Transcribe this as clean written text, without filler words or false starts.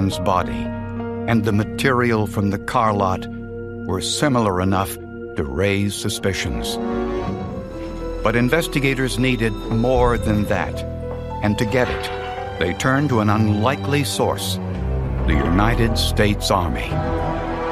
man's body and the material from the car lot were similar enough to raise suspicions. But investigators needed more than that, and to get it, they turned to an unlikely source: the United States Army.